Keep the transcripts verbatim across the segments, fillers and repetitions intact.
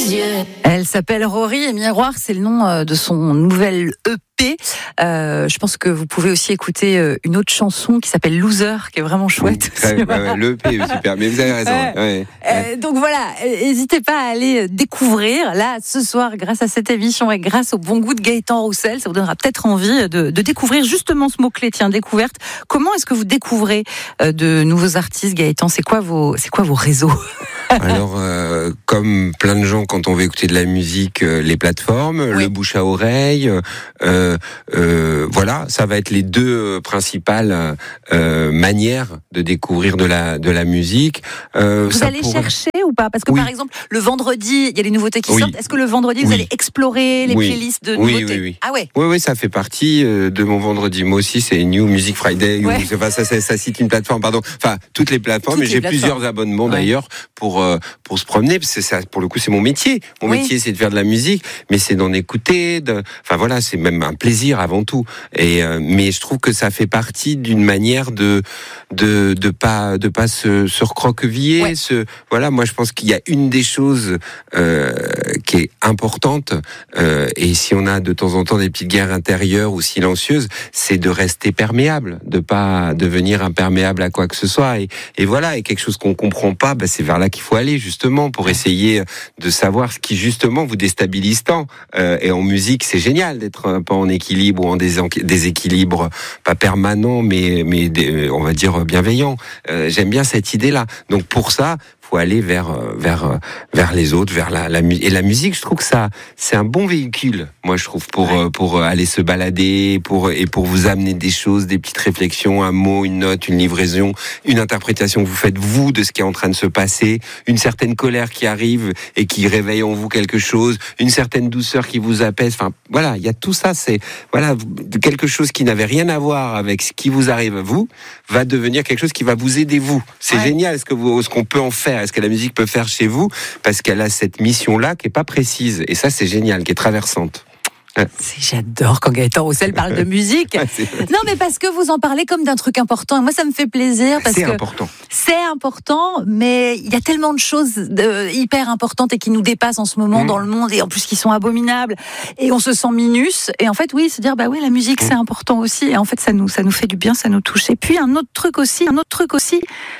yeux. Elle s'appelle Rory et Miroir, c'est le nom de son nouvel E P. Euh, je pense que vous pouvez aussi écouter une autre chanson qui s'appelle Loser, qui est vraiment chouette. Oui, très, ouais, ouais, l'E P est super, mais vous avez raison. Ouais. Ouais, euh, ouais. Donc voilà, n'hésitez pas à aller découvrir. Là, ce soir, grâce à cette émission et grâce au bon goût de Gaëtan Roussel, ça vous donnera peut-être envie de, de découvrir justement ce mot-clé, tiens, découverte. Comment est-ce que vous découvrez de nouveaux artistes, Gaëtan ? C'est quoi vos, c'est quoi vos réseaux ? Alors, euh, comme plein de gens, quand on veut écouter de la musique, euh, les plateformes, oui. le bouche à oreille, euh, euh, voilà, ça va être les deux principales euh, manières de découvrir de la de la musique. Euh, vous allez pourrait... chercher ou pas ? Parce que oui. par exemple, le vendredi, il y a les nouveautés qui oui. sortent. Est-ce que le vendredi, vous oui. allez explorer les oui. playlists de oui, nouveautés ? Oui, oui. Ah ouais. Oui, oui, ça fait partie de mon vendredi. Moi aussi, c'est New Music Friday. Ouais. Ou, enfin, ça, ça, ça cite une plateforme, pardon. Enfin, toutes les plateformes. Toutes et j'ai plateformes. plusieurs abonnements ouais. d'ailleurs pour pour se promener, parce que ça, pour le coup, c'est mon métier. Mon oui. métier, c'est de faire de la musique, mais c'est d'en écouter. De... Enfin voilà, c'est même un plaisir avant tout. Et euh, mais je trouve que ça fait partie d'une manière de de de pas de pas se, se recroqueviller. Ouais. Se... Voilà, moi je pense qu'il y a une des choses euh, qui est importante. Euh, et si on a de temps en temps des petites guerres intérieures ou silencieuses, c'est de rester perméable, de pas devenir imperméable à quoi que ce soit. Et, et voilà, et quelque chose qu'on comprend pas, bah, c'est vers là qu'il faut aller justement pour essayer de savoir ce qui justement vous déstabilise tant. Euh, et en musique, c'est génial d'être un peu en équilibre ou en déséquilibre, pas permanent, mais mais on va dire bienveillant. Euh, j'aime bien cette idée-là. Donc pour ça, faut aller vers vers vers les autres, vers la, la et la musique. Je trouve que ça c'est un bon véhicule. Moi, je trouve pour ouais. pour aller se balader, pour et pour vous amener des choses, des petites réflexions, un mot, une note, une livraison, une interprétation que vous faites vous de ce qui est en train de se passer, une certaine colère qui arrive et qui réveille en vous quelque chose, une certaine douceur qui vous apaise. Enfin, voilà, il y a tout ça. C'est voilà quelque chose qui n'avait rien à voir avec ce qui vous arrive à vous va devenir quelque chose qui va vous aider vous. C'est ouais. génial ce que vous ce qu'on peut en faire. Est-ce que la musique peut faire chez vous ? Parce qu'elle a cette mission-là qui est pas précise. Et ça, c'est génial, qui est traversante. C'est, j'adore quand Gaëtan Roussel parle de musique. Non, mais parce que vous en parlez comme d'un truc important. Et moi, ça me fait plaisir parce c'est que important. C'est important, mais il y a tellement de choses de, hyper importantes et qui nous dépassent en ce moment mmh. dans le monde et en plus qui sont abominables. Et on se sent minus. Et en fait, oui, se dire bah oui, la musique mmh. c'est important aussi. Et en fait, ça nous ça nous fait du bien, ça nous touche. Et puis un autre truc aussi, un autre truc aussi.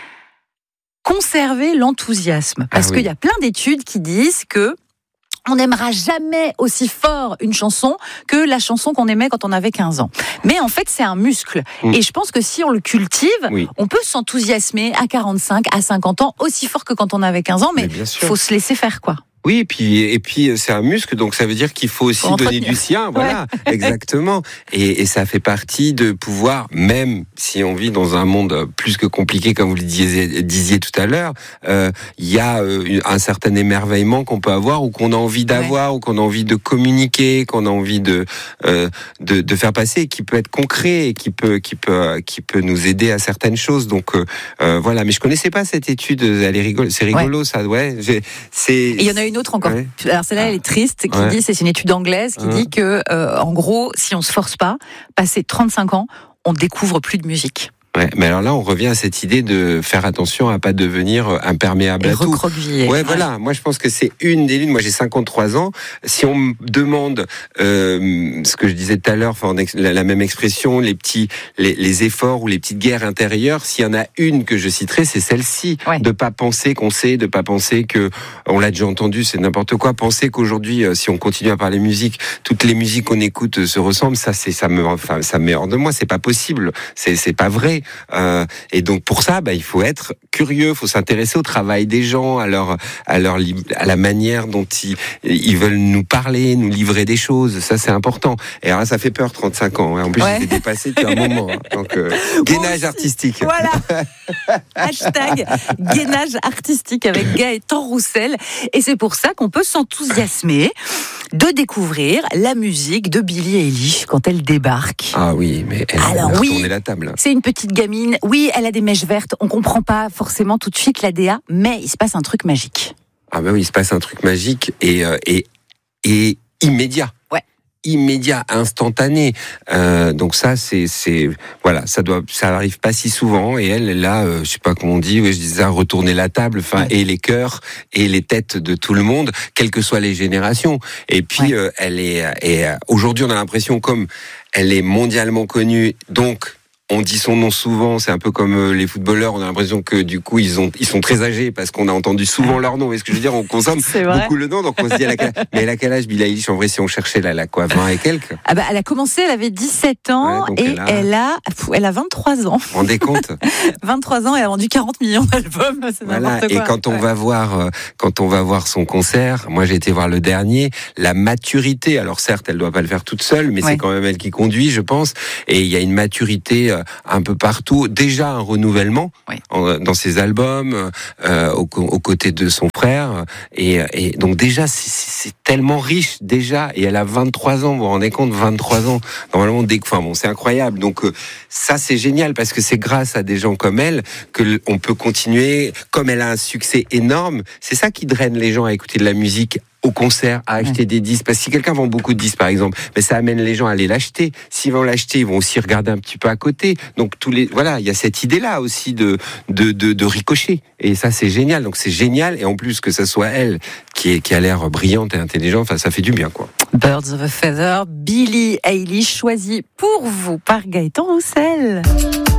Conserver l'enthousiasme. Parce ah oui. qu'il y a plein d'études qui disent que on n'aimera jamais aussi fort une chanson que la chanson qu'on aimait quand on avait quinze ans. Mais en fait, c'est un muscle. Mmh. Et je pense que si on le cultive, oui. on peut s'enthousiasmer à quarante-cinq, à cinquante ans, aussi fort que quand on avait quinze ans, mais il faut se laisser faire, quoi. Oui, et puis et puis c'est un muscle, donc ça veut dire qu'il faut aussi donner du sien, voilà, ouais. exactement. Et, et ça fait partie de pouvoir, même si on vit dans un monde plus que compliqué, comme vous le disiez, disiez tout à l'heure, euh, il y a euh, un certain émerveillement qu'on peut avoir ou qu'on a envie d'avoir ouais. ou qu'on a envie de communiquer, qu'on a envie de, euh, de de faire passer, et qui peut être concret et qui peut qui peut qui peut nous aider à certaines choses. Donc euh, voilà. Mais je connaissais pas cette étude. Elle est rigolo, c'est rigolo ouais. ça, ouais. J'ai, c'est. Et il y en a une autre encore. Ouais. Alors celle-là, elle est triste, qui ouais. dit, c'est une étude anglaise qui ouais. dit que, euh, en gros, si on se force pas, passé trente-cinq ans, on découvre plus de musique. Ouais, mais alors là, on revient à cette idée de faire attention à pas devenir imperméable et à tout. Ouais, ouais, voilà. Moi, je pense que c'est une des lunes. Moi, j'ai cinquante-trois ans. Si on me demande euh, ce que je disais tout à l'heure, enfin, la, la même expression, les petits, les, les efforts ou les petites guerres intérieures, s'il y en a une que je citerai, c'est celle-ci. Ouais. De pas penser qu'on sait, de pas penser que, on l'a déjà entendu, c'est n'importe quoi. Penser qu'aujourd'hui, si on continue à parler musique, toutes les musiques qu'on écoute se ressemblent. Ça, c'est, ça me, enfin, ça me met hors de moi. C'est pas possible. C'est, c'est pas vrai. Euh, et donc pour ça, bah, il faut être curieux, il faut s'intéresser au travail des gens, à leur, à leur, à la manière dont ils, ils veulent nous parler, nous livrer des choses. Ça, c'est important. Et alors là, ça fait peur, trente-cinq ans. En plus, ouais. j'ai dépassé depuis un moment. Hein. Donc, euh, gainage artistique. Voilà. Hashtag gainage artistique avec Gaëtan Roussel. Et c'est pour ça qu'on peut s'enthousiasmer de découvrir la musique de Billie Eilish quand elle débarque. Ah oui, mais elle Alors, a oui, retourné la table. C'est une petite gamine. Oui, elle a des mèches vertes. On comprend pas forcément tout de suite la D A, mais il se passe un truc magique. Ah ben oui, il se passe un truc magique et, euh, et, et immédiat. Ouais. immédiat, instantané. Euh, donc ça, c'est, c'est, voilà, ça doit, ça arrive pas si souvent. Et elle, elle a, euh, je sais pas comment on dit, ouais, je disais, retourner la table, enfin, ouais. et les cœurs et les têtes de tout le monde, quelles que soient les générations. Et puis, ouais. euh, elle est, et euh, aujourd'hui, on a l'impression comme elle est mondialement connue, donc. On dit son nom souvent, c'est un peu comme les footballeurs, on a l'impression que du coup ils ont ils sont très âgés parce qu'on a entendu souvent leur nom. Est-ce que je veux dire, on consomme beaucoup le nom, donc on se dit elle a quel... mais elle a quel âge Billie Eilish? En vrai, si on cherchait, là, elle a quoi, vingt et quelques? Ah bah elle a commencé, elle avait dix-sept ans, ouais, et elle a... elle a elle a vingt-trois ans. Vous vous rendez compte? vingt-trois ans, elle a vendu quarante millions d'albums, c'est voilà. n'importe quoi. Et quand on ouais. va voir quand on va voir son concert, moi j'ai été voir le dernier, la maturité, alors certes, elle doit pas le faire toute seule, mais ouais. c'est quand même elle qui conduit, je pense, et il y a une maturité un peu partout. Déjà un renouvellement oui. en, dans ses albums, euh, aux, aux côtés de son frère. Et, et donc déjà, c'est, c'est tellement riche déjà. Et elle a vingt-trois ans, vous vous rendez compte, vingt-trois ans. Normalement, dès que, enfin bon, c'est incroyable. Donc euh, ça, c'est génial parce que c'est grâce à des gens comme elle que on peut continuer. Comme elle a un succès énorme, c'est ça qui draine les gens à écouter de la musique. Au concert, à acheter ouais. des disques. Parce que si quelqu'un vend beaucoup de disques, par exemple, mais ça amène les gens à aller l'acheter. S'ils vont l'acheter, ils vont aussi regarder un petit peu à côté. Donc tous les, voilà, il y a cette idée-là aussi de de de, de ricocher. Et ça, c'est génial. Donc c'est génial. Et en plus que ça soit elle qui est qui a l'air brillante et intelligente, enfin, ça fait du bien, quoi. Birds of a Feather, Billie Eilish, choisi pour vous par Gaëtan Roussel.